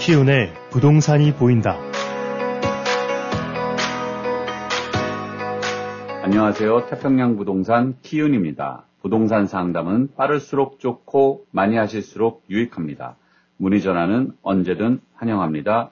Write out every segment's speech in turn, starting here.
키운의 부동산이 보인다. 안녕하세요. 태평양 부동산 키운입니다. 부동산 상담은 빠를수록 좋고 많이 하실수록 유익합니다. 문의 전화는 언제든 환영합니다.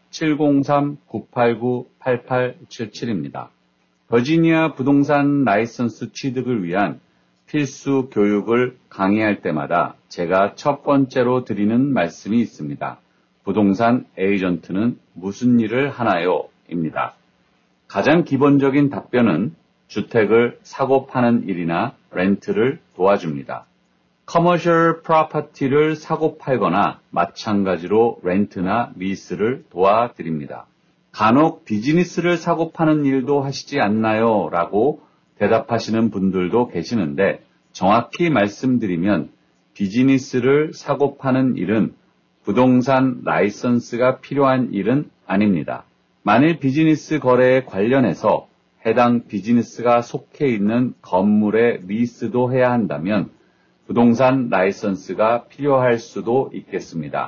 703-989-8877입니다. 버지니아 부동산 라이선스 취득을 위한 필수 교육을 강의할 때마다 제가 첫 번째로 드리는 말씀이 있습니다. 부동산 에이전트는 무슨 일을 하나요? 입니다. 가장 기본적인 답변은 주택을 사고 파는 일이나 렌트를 도와줍니다. 커머셜 프로퍼티를 사고 팔거나 마찬가지로 렌트나 리스를 도와드립니다. 간혹 비즈니스를 사고 파는 일도 하시지 않나요? 라고 대답하시는 분들도 계시는데 정확히 말씀드리면 비즈니스를 사고 파는 일은 부동산 라이선스가 필요한 일은 아닙니다. 만일 비즈니스 거래에 관련해서 해당 비즈니스가 속해 있는 건물의 리스도 해야 한다면 부동산 라이선스가 필요할 수도 있겠습니다.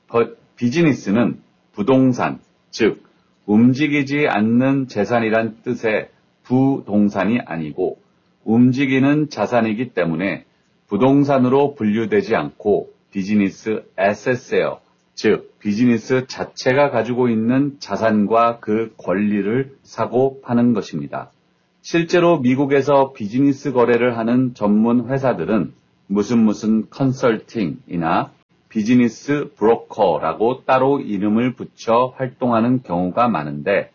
비즈니스는 부동산, 즉 움직이지 않는 재산이란 뜻의 부동산이 아니고 움직이는 자산이기 때문에 부동산으로 분류되지 않고 비즈니스 에셋이에요. 즉 비즈니스 자체가 가지고 있는 자산과 그 권리를 사고 파는 것입니다. 실제로 미국에서 비즈니스 거래를 하는 전문 회사들은 무슨 컨설팅이나 비즈니스 브로커라고 따로 이름을 붙여 활동하는 경우가 많은데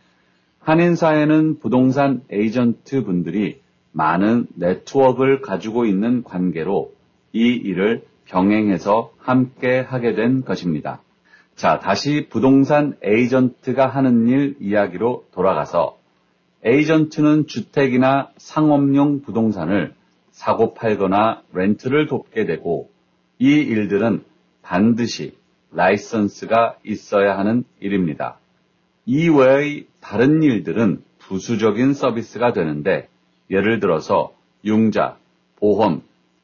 한인사회는 부동산 에이전트 분들이 많은 네트워크를 가지고 있는 관계로 이 일을 병행해서 함께 하게 된 것입니다. 자, 다시 부동산 에이전트가 하는 일 이야기로 돌아가서 에이전트는 주택이나 상업용 부동산을 사고 팔거나 렌트를 돕게 되고 이 일들은 반드시 라이선스가 있어야 하는 일입니다. 이외의 다른 일들은 부수적인 서비스가 되는데 예를 들어서 융자, 보험,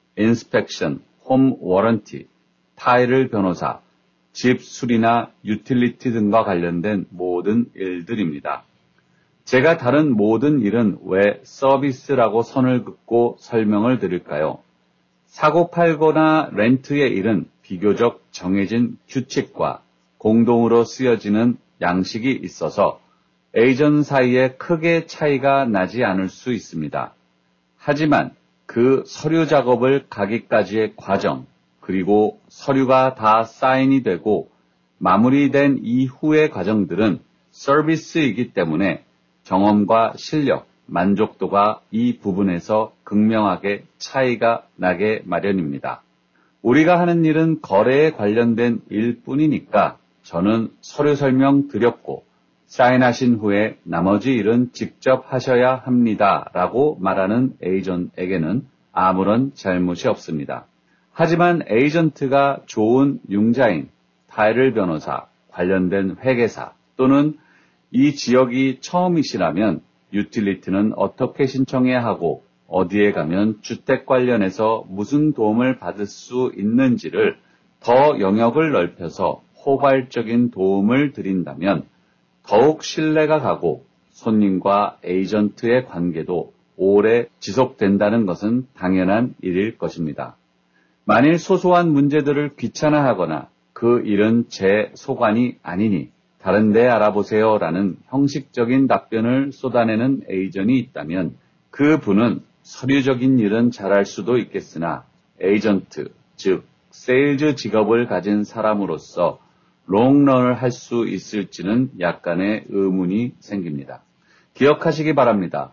인스펙션, 홈 워런티, 타일 변호사, 집 수리나 유틸리티 등과 관련된 모든 일들입니다. 제가 다른 모든 일은 왜 서비스라고 선을 긋고 설명을 드릴까요? 사고 팔거나 렌트의 일은 비교적 정해진 규칙과 공동으로 쓰여지는 양식이 있어서 에이전 사이에 크게 차이가 나지 않을 수 있습니다. 하지만 그 서류 작업을 가기까지의 과정, 그리고 서류가 다 사인이 되고 마무리된 이후의 과정들은 서비스이기 때문에 경험과 실력, 만족도가 이 부분에서 극명하게 차이가 나게 마련입니다. 우리가 하는 일은 거래에 관련된 일뿐이니까 저는 서류 설명 드렸고 사인하신 후에 나머지 일은 직접 하셔야 합니다. 라고 말하는 에이전트에게는 아무런 잘못이 없습니다. 하지만 에이전트가 좋은 융자인, 타일 변호사, 관련된 회계사 또는 이 지역이 처음이시라면 유틸리티는 어떻게 신청해야 하고 어디에 가면 주택 관련해서 무슨 도움을 받을 수 있는지를 더 영역을 넓혀서 포괄적인 도움을 드린다면 더욱 신뢰가 가고 손님과 에이전트의 관계도 오래 지속된다는 것은 당연한 일일 것입니다. 만일 소소한 문제들을 귀찮아하거나 그 일은 제 소관이 아니니 다른 데 알아보세요 라는 형식적인 답변을 쏟아내는 에이전이 있다면 그 분은 서류적인 일은 잘할 수도 있겠으나 에이전트, 즉 세일즈 직업을 가진 사람으로서 롱런을 할 수 있을지는 약간의 의문이 생깁니다. 기억하시기 바랍니다.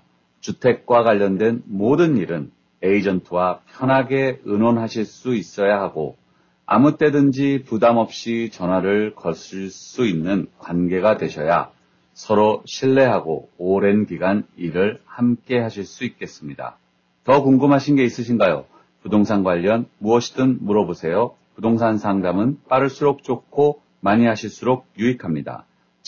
주택과 관련된 모든 일은 에이전트와 편하게 의논하실 수 있어야 하고 아무 때든지 부담 없이 전화를 거실 수 있는 관계가 되셔야 서로 신뢰하고 오랜 기간 일을 함께 하실 수 있겠습니다. 더 궁금하신 게 있으신가요? 부동산 관련 무엇이든 물어보세요. 부동산 상담은 빠를수록 좋고 많이 하실수록 유익합니다.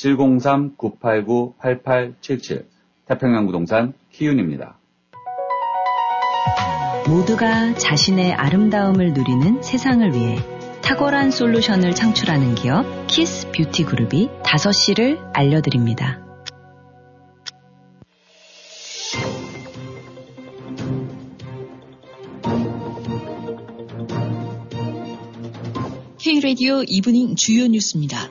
703-989-8877 태평양 부동산 키윤입니다. 모두가 자신의 아름다움을 누리는 세상을 위해 탁월한 솔루션을 창출하는 기업 키스 뷰티 그룹이 5시를 알려드립니다. K-라디오 이브닝 주요 뉴스입니다.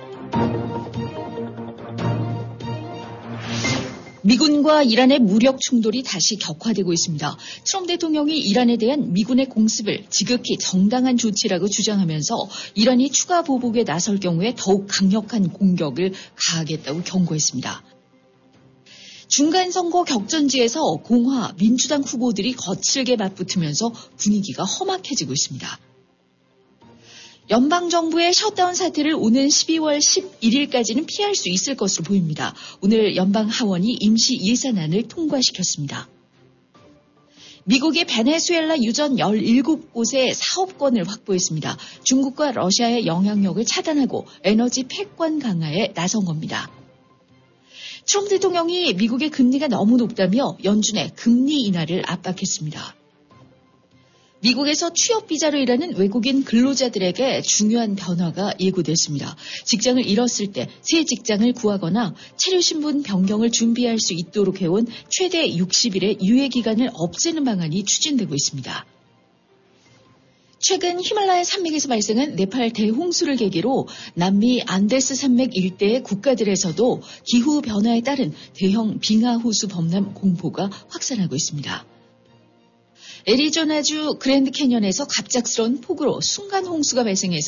미군과 이란의 무력 충돌이 다시 격화되고 있습니다. 트럼프 대통령이 이란에 대한 미군의 공습을 지극히 정당한 조치라고 주장하면서 이란이 추가 보복에 나설 경우에 더욱 강력한 공격을 가하겠다고 경고했습니다. 중간선거 격전지에서 공화, 민주당 후보들이 거칠게 맞붙으면서 분위기가 험악해지고 있습니다. 연방정부의 셧다운 사태를 오는 12월 11일까지는 피할 수 있을 것으로 보입니다. 오늘 연방하원이 임시 예산안을 통과시켰습니다. 미국이 베네수엘라 유전 17곳의 사업권을 확보했습니다. 중국과 러시아의 영향력을 차단하고 에너지 패권 강화에 나선 겁니다. 트럼프 대통령이 미국의 금리가 너무 높다며 연준의 금리 인하를 압박했습니다. 미국에서 취업 비자로 일하는 외국인 근로자들에게 중요한 변화가 예고됐습니다. 직장을 잃었을 때 새 직장을 구하거나 체류신분 변경을 준비할 수 있도록 해온 최대 60일의 유예 기간을 없애는 방안이 추진되고 있습니다. 최근 히말라야 산맥에서 발생한 네팔 대홍수를 계기로 남미 안데스 산맥 일대의 국가들에서도 기후 변화에 따른 대형 빙하호수 범람 공포가 확산하고 있습니다. 애리조나주 그랜드 캐년에서 갑작스러운 폭우로 순간 홍수가 발생해서